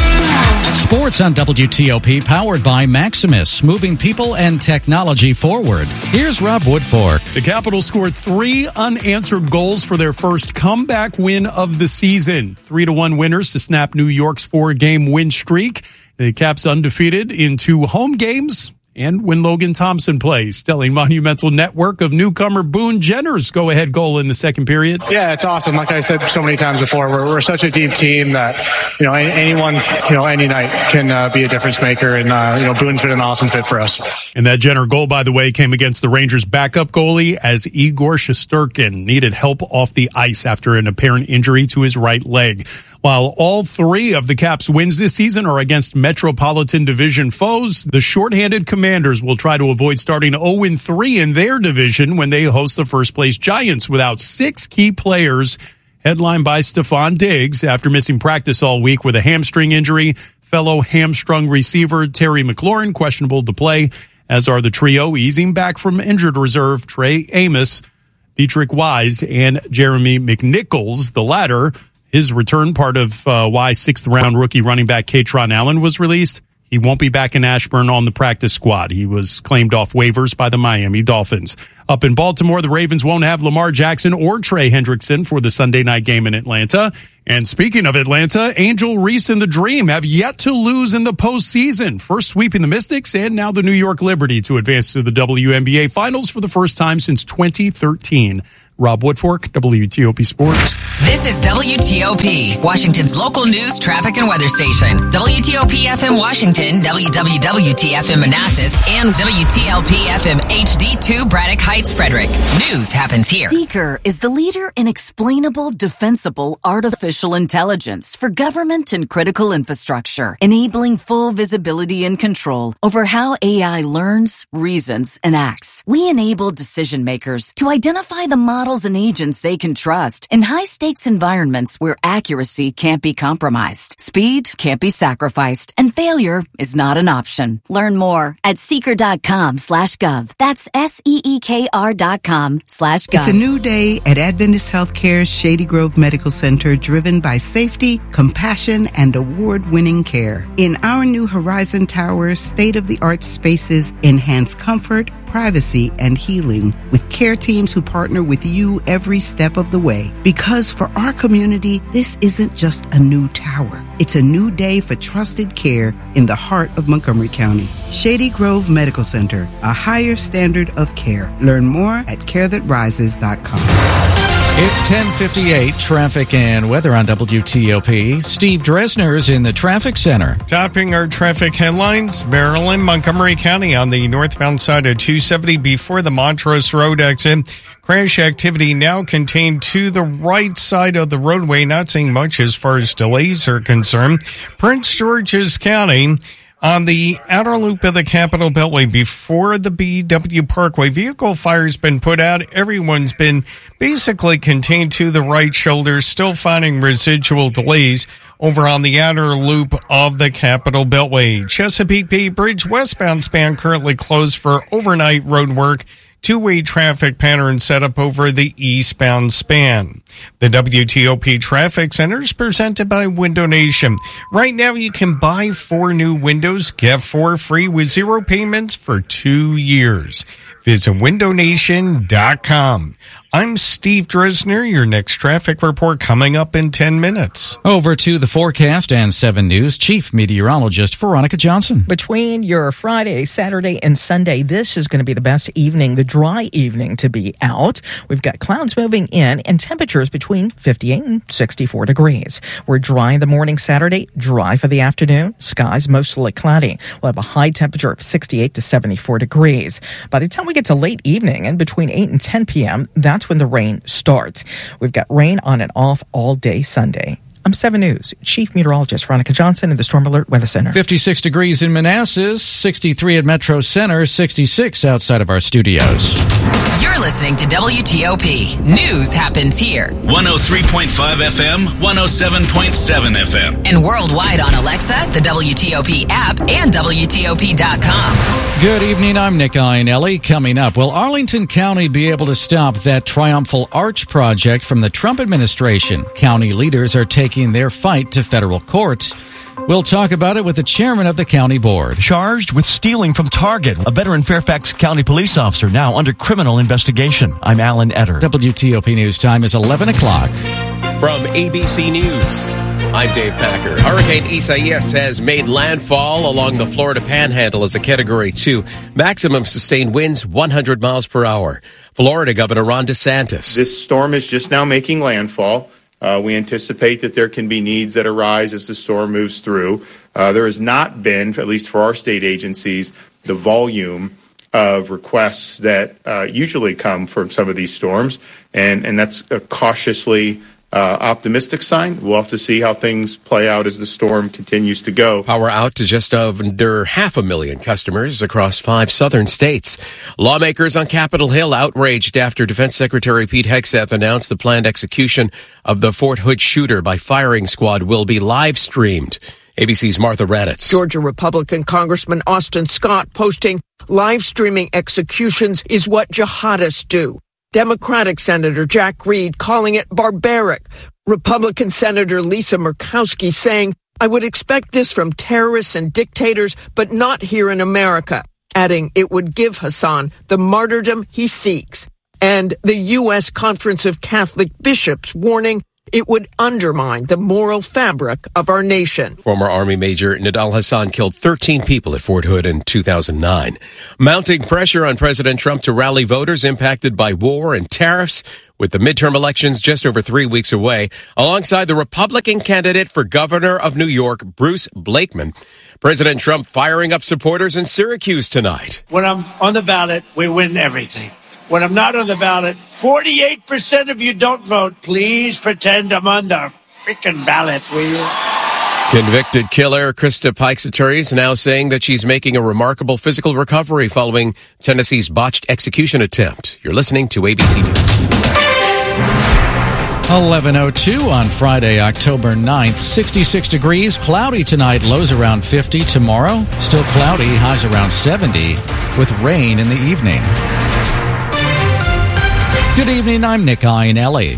Sports on W T O P, powered by Maximus, moving people and technology forward. Here's Rob Woodfork. The Capitals scored three unanswered goals for their first comeback win of the season. Three to one winners to snap New York's four-game win streak. The Caps undefeated in two home games and when Logan Thompson plays. Telling Monumental Network of newcomer Boone Jenner's go-ahead goal in the second period. Yeah, it's awesome. Like I said so many times before, we're, we're such a deep team that, you know, anyone, you know, any night can uh, be a difference maker. And, uh, you know, Boone's been an awesome fit for us. And that Jenner goal, by the way, came against the Rangers' backup goalie as Igor Shesterkin needed help off the ice after an apparent injury to his right leg. While all three of the Caps' wins this season are against Metropolitan Division foes, the shorthanded Commanders will try to avoid starting oh and three in their division when they host the first-place Giants without six key players, headlined by Stephon Diggs after missing practice all week with a hamstring injury. Fellow hamstrung receiver Terry McLaurin questionable to play, as are the trio easing back from injured reserve Trey Amos, Dietrich Wise, and Jeremy McNichols, the latter. His return, part of uh, why sixth-round rookie running back Katron Allen was released. He won't be back in Ashburn on the practice squad. He was claimed off waivers by the Miami Dolphins. Up in Baltimore, the Ravens won't have Lamar Jackson or Trey Hendrickson for the Sunday night game in Atlanta. And speaking of Atlanta, Angel Reese and the Dream have yet to lose in the postseason, first sweeping the Mystics and now the New York Liberty to advance to the W N B A Finals for the first time since twenty thirteen. Rob Woodfork, W T O P Sports. This is W T O P, Washington's local news, traffic, and weather station. W T O P F M Washington, W W W T F M Manassas, and W T L P F M H D two Braddock Heights, Frederick. News happens here. Seeker is the leader in explainable, defensible artificial intelligence for government and critical infrastructure, enabling full visibility and control over how A I learns, reasons, and acts. We enable decision makers to identify the models and agents they can trust in high-stakes environments where accuracy can't be compromised, speed can't be sacrificed, and failure is not an option. Learn more at seeker.com slash gov. That's S-E-E-K-R dot com slash gov. It's a new day at Adventist Healthcare's Shady Grove Medical Center, driven by safety, compassion, and award-winning care. In our new Horizon Tower, state-of-the-art spaces enhance comfort, privacy, and healing with care teams who partner with you every step of the way. Because for our community, this isn't just a new tower. It's a new day for trusted care in the heart of Montgomery County. Shady Grove Medical Center, a higher standard of care. Learn more at care that rises dot com. It's ten fifty-eight, traffic and weather on W T O P. Steve Dresner's in the traffic center. Topping our traffic headlines, Maryland, Montgomery County on the northbound side of two seventy before the Montrose Road exit. Crash activity now contained to the right side of the roadway, not seeing much as far as delays are concerned. Prince George's County on the outer loop of the Capitol Beltway before the B W Parkway. Vehicle fire's been put out. Everyone's been basically contained to the right shoulder, still finding residual delays over on the outer loop of the Capitol Beltway. Chesapeake Bay Bridge westbound span currently closed for overnight road work. Two-way traffic pattern set up over the eastbound span. The W T O P Traffic Center is presented by Window Nation. Right now, you can buy four new windows, get four free with zero payments for two years. Visit window nation dot com. I'm Steve Dresner. Your next traffic report coming up in ten minutes. Over to the forecast and seven News Chief Meteorologist Veronica Johnson. Between your Friday, Saturday, and Sunday, this is going to be the best evening, the dry evening to be out. We've got clouds moving in and temperatures between fifty-eight and sixty-four degrees. We're dry in the morning Saturday, dry for the afternoon. Skies mostly cloudy. We'll have a high temperature of sixty-eight to seventy-four degrees. By the time we get to late evening and between eight and ten p.m., that's when the rain starts. We've got rain on and off all day Sunday. I'm seven News Chief Meteorologist Veronica Johnson in the Storm Alert Weather Center. fifty-six degrees in Manassas, sixty-three at Metro Center, sixty-six outside of our studios. You're listening to W T O P. News happens here. one oh three point five F M, one oh seven point seven F M. And worldwide on Alexa, the W T O P app, and W T O P dot com. Good evening, I'm Nick Iannelli. Coming up, will Arlington County be able to stop that Triumphal Arch project from the Trump administration? County leaders are taking their fight to federal courts. We'll talk about it with the chairman of the county board. Charged with stealing from Target, a veteran Fairfax County police officer now under criminal investigation. I'm Alan Etter. W T O P News time is eleven o'clock. From A B C News, I'm Dave Packer. Hurricane Isaias has made landfall along the Florida Panhandle as a Category two. Maximum sustained winds one hundred miles per hour. Florida Governor Ron DeSantis. This storm is just now making landfall. Uh, we anticipate that there can be needs that arise as the storm moves through. Uh, there has not been, at least for our state agencies, the volume of requests that uh, usually come from some of these storms, and, and that's a cautiously uh, optimistic sign. We'll have to see how things play out as the storm continues to go. Power out to just under half a million customers across five southern states. Lawmakers on Capitol Hill outraged after Defense Secretary Pete Hegseth announced the planned execution of the Fort Hood shooter by firing squad will be live streamed. A B C's Martha Raddatz. Georgia Republican Congressman Austin Scott posting, live streaming executions is what jihadists do. Democratic Senator Jack Reed calling it barbaric. Republican Senator Lisa Murkowski saying, I would expect this from terrorists and dictators, but not here in America, adding it would give Hassan the martyrdom he seeks. And the U S Conference of Catholic Bishops warning it would undermine the moral fabric of our nation. Former Army Major Nidal Hassan killed thirteen people at Fort Hood in two thousand nine. Mounting pressure on President Trump to rally voters impacted by war and tariffs, with the midterm elections just over three weeks away, alongside the Republican candidate for governor of New York, Bruce Blakeman. President Trump firing up supporters in Syracuse tonight. When I'm on the ballot, we win everything. When I'm not on the ballot, forty-eight percent of you don't vote. Please pretend I'm on the freaking ballot, will you? Convicted killer Krista Pike's attorneys now saying that she's making a remarkable physical recovery following Tennessee's botched execution attempt. You're listening to A B C News. eleven oh two on Friday, October ninth. sixty-six degrees, cloudy tonight, lows around fifty. Tomorrow, still cloudy, highs around seventy, with rain in the evening. Good evening, I'm Nick Iannelli.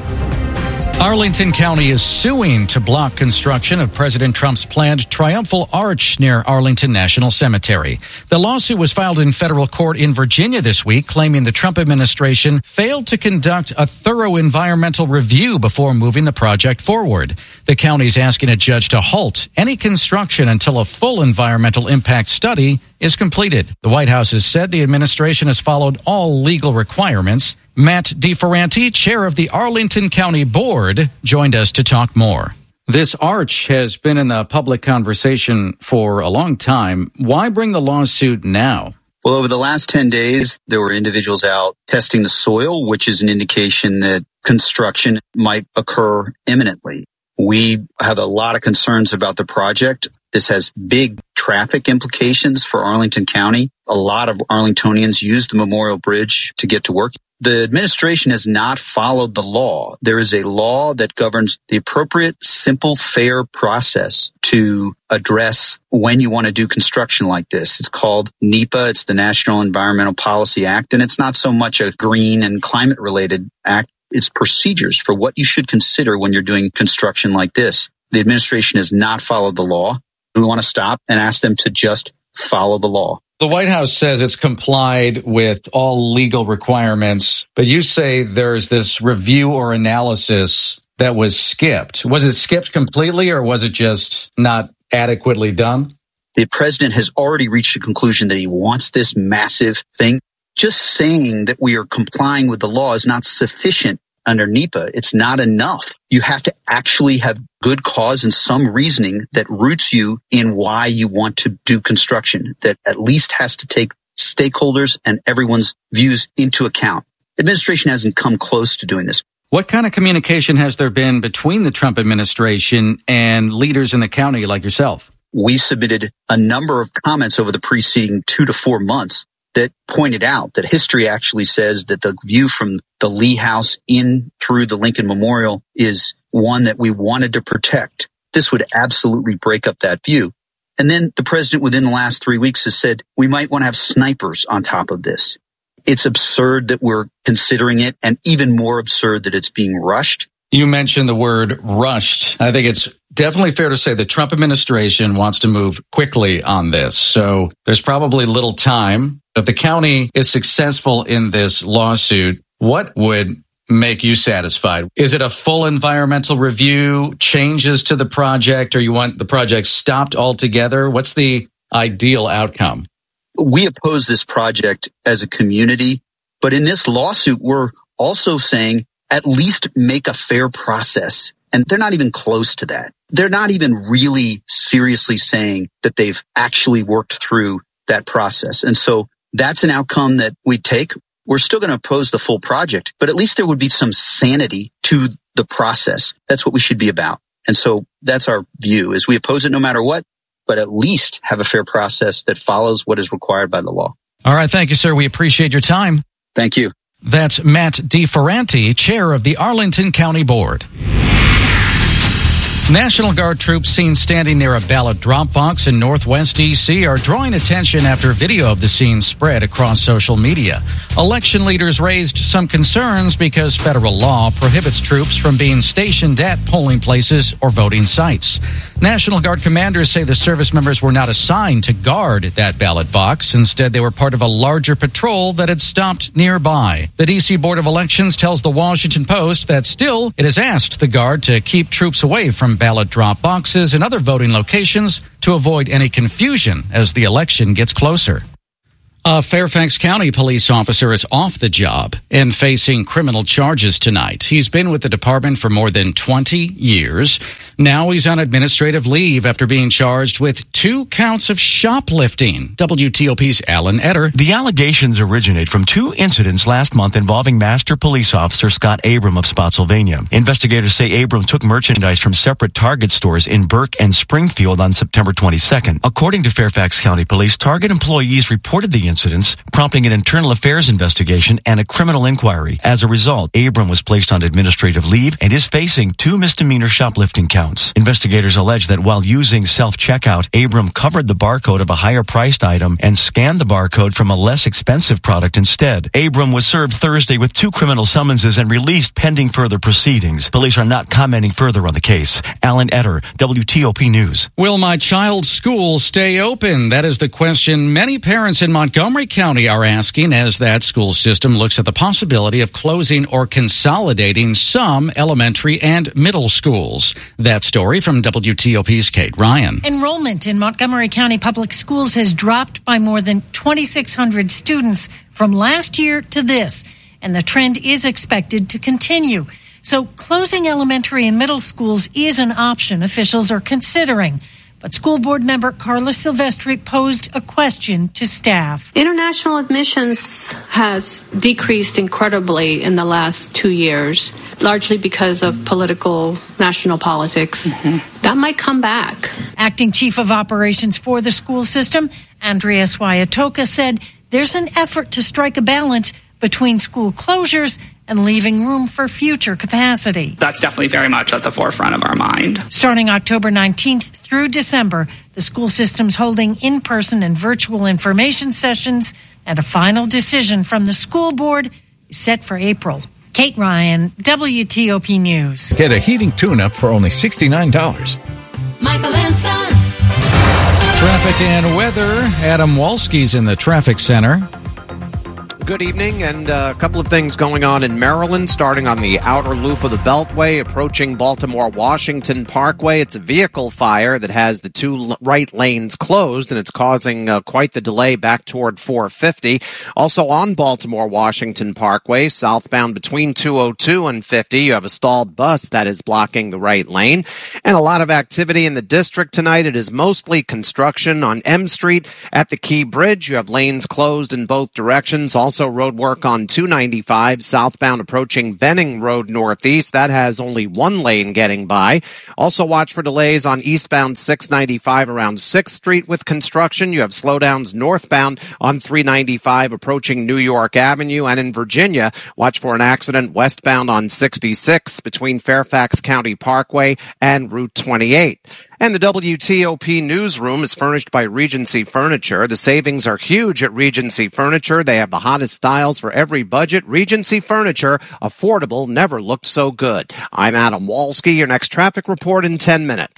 Arlington County is suing to block construction of President Trump's planned triumphal arch near Arlington National Cemetery. The lawsuit was filed in federal court in Virginia this week, claiming the Trump administration failed to conduct a thorough environmental review before moving the project forward. The county is asking a judge to halt any construction until a full environmental impact study is completed. The White House has said the administration has followed all legal requirements. Matt DeFerranti, chair of the Arlington County Board, joined us to talk more. This arch has been in the public conversation for a long time. Why bring the lawsuit now? Well, over the last ten days, there were individuals out testing the soil, which is an indication that construction might occur imminently. We have a lot of concerns about the project. This has big traffic implications for Arlington County. A lot of Arlingtonians use the Memorial Bridge to get to work. The administration has not followed the law. There is a law that governs the appropriate, simple, fair process to address when you want to do construction like this. It's called NEPA. It's the National Environmental Policy Act, and it's not so much a green and climate-related act. It's procedures for what you should consider when you're doing construction like this. The administration has not followed the law. We want to stop and ask them to just follow the law. The White House says it's complied with all legal requirements, but you say there's this review or analysis that was skipped. Was it skipped completely, or was it just not adequately done? The president has already reached a conclusion that he wants this massive thing. Just saying that we are complying with the law is not sufficient under NEPA. It's not enough. You have to actually have good cause and some reasoning that roots you in why you want to do construction, that at least has to take stakeholders and everyone's views into account. The administration hasn't come close to doing this. What kind of communication has there been between the Trump administration and leaders in the county like yourself? We submitted a number of comments over the preceding two to four months that pointed out that history actually says that the view from the Lee House in through the Lincoln Memorial is one that we wanted to protect. This would absolutely break up that view. And then the president within the last three weeks has said we might want to have snipers on top of this. It's absurd that we're considering it, and even more absurd that it's being rushed. You mentioned the word rushed. I think it's definitely fair to say the Trump administration wants to move quickly on this. So there's probably little time. If the county is successful in this lawsuit, what would make you satisfied? Is it a full environmental review, changes to the project, or you want the project stopped altogether? What's the ideal outcome? We oppose this project as a community, but in this lawsuit, we're also saying at least make a fair process. And they're not even close to that. They're not even really seriously saying that they've actually worked through that process. And so that's an outcome that we take. We're still going to oppose the full project, but at least there would be some sanity to the process. That's what we should be about. And so that's our view, is we oppose it no matter what, but at least have a fair process that follows what is required by the law. All right. Thank you, sir. We appreciate your time. Thank you. That's Matt DeFerranti, chair of the Arlington County Board. National Guard troops seen standing near a ballot drop box in northwest D C are drawing attention after video of the scene spread across social media. Election leaders raised some concerns because federal law prohibits troops from being stationed at polling places or voting sites. National Guard commanders say the service members were not assigned to guard that ballot box. Instead, they were part of a larger patrol that had stopped nearby. The D C Board of Elections tells the Washington Post that still it has asked the Guard to keep troops away from ballot drop boxes and other voting locations to avoid any confusion as the election gets closer. A Fairfax County police officer is off the job and facing criminal charges tonight. He's been with the department for more than twenty years. Now he's on administrative leave after being charged with two counts of shoplifting. W T O P's Alan Etter. The allegations originate from two incidents last month involving Master Police Officer Scott Abram of Spotsylvania. Investigators say Abram took merchandise from separate Target stores in Burke and Springfield on September twenty-second. According to Fairfax County Police, Target employees reported the incidents, prompting an internal affairs investigation and a criminal inquiry. As a result, Abram was placed on administrative leave and is facing two misdemeanor shoplifting counts. Investigators allege that while using self-checkout, Abram covered the barcode of a higher-priced item and scanned the barcode from a less expensive product instead. Abram was served Thursday with two criminal summonses and released pending further proceedings. Police are not commenting further on the case. Alan Etter, W T O P News. Will my child's school stay open? That is the question many parents in Montgomery County are asking as that school system looks at the possibility of closing or consolidating some elementary and middle schools. That story from W T O P's Kate Ryan. Enrollment in Montgomery County Public Schools has dropped by more than twenty-six hundred students from last year to this, and the trend is expected to continue. So closing elementary and middle schools is an option officials are considering. But school board member Carla Silvestri posed a question to staff. International admissions has decreased incredibly in the last two years, largely because of political, national politics. Mm-hmm. That might come back. Acting Chief of Operations for the school system, Andrea Swayatoka, said there's an effort to strike a balance between school closures and leaving room for future capacity. That's definitely very much at the forefront of our mind. Starting October nineteenth through December, the school system's holding in-person and virtual information sessions, and a final decision from the school board is set for April. Kate Ryan, W T O P News. Get a heating tune-up for only sixty-nine dollars. Michael and Son. Traffic and weather. Adam Walski's in the traffic center. Good evening, and uh, a couple of things going on in Maryland, starting on the outer loop of the Beltway, approaching Baltimore-Washington Parkway. It's a vehicle fire that has the two right lanes closed, and it's causing uh, quite the delay back toward four fifty. Also on Baltimore-Washington Parkway, southbound between two oh two and fifty, you have a stalled bus that is blocking the right lane. And a lot of activity in the district tonight. It is mostly construction on M Street at the Key Bridge. You have lanes closed in both directions. Also road work on two ninety-five southbound approaching Benning Road Northeast. That has only one lane getting by. Also watch for delays on eastbound six ninety-five around sixth Street with construction. You have slowdowns northbound on three ninety-five approaching New York Avenue. And in Virginia, watch for an accident westbound on sixty-six between Fairfax County Parkway and Route twenty-eight. And the W T O P newsroom is furnished by Regency Furniture. The savings are huge at Regency Furniture. They have the hottest styles for every budget. Regency Furniture, affordable, never looked so good. I'm Adam Walski. Your next traffic report in ten minutes.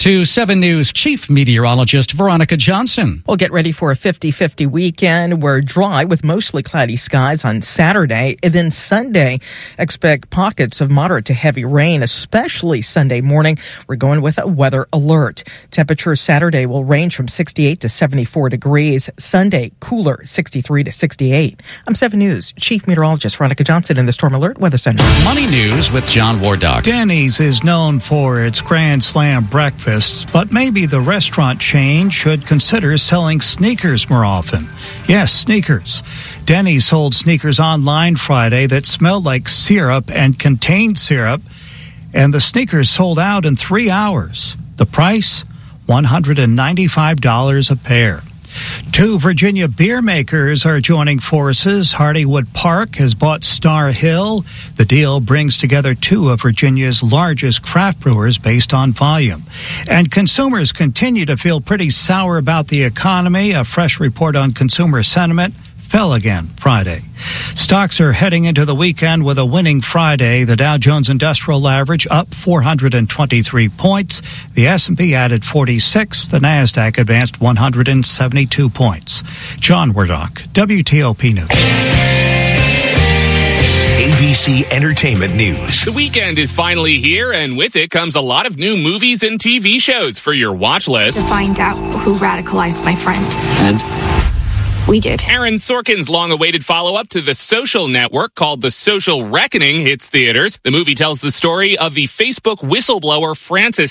To seven News Chief Meteorologist Veronica Johnson. We'll get ready for a fifty-fifty weekend. We're dry with mostly cloudy skies on Saturday. And then Sunday, expect pockets of moderate to heavy rain, especially Sunday morning. We're going with a weather alert. Temperature Saturday will range from sixty-eight to seventy-four degrees. Sunday, cooler, sixty-three to sixty-eight. I'm seven News Chief Meteorologist Veronica Johnson in the Storm Alert Weather Center. Money News with John Wardock. Denny's is known for its Grand Slam breakfast, but maybe the restaurant chain should consider selling sneakers more often. Yes, sneakers. Denny's sold sneakers online Friday that smelled like syrup and contained syrup, and the sneakers sold out in three hours. The price? one hundred ninety-five dollars a pair. Two Virginia beer makers are joining forces. Hardywood Park has bought Star Hill. The deal brings together two of Virginia's largest craft brewers based on volume. And consumers continue to feel pretty sour about the economy. A fresh report on consumer sentiment fell again Friday. Stocks are heading into the weekend with a winning Friday. The Dow Jones Industrial Average up four hundred twenty-three points. The S and P added forty-six. The Nasdaq advanced one hundred seventy-two points. John Wardock, W T O P News. A B C Entertainment News. The weekend is finally here, and with it comes a lot of new movies and T V shows for your watch list. To find out who radicalized my friend. And? We did. Aaron Sorkin's long-awaited follow-up to The Social Network, called The Social Reckoning, hits theaters. The movie tells the story of the Facebook whistleblower Frances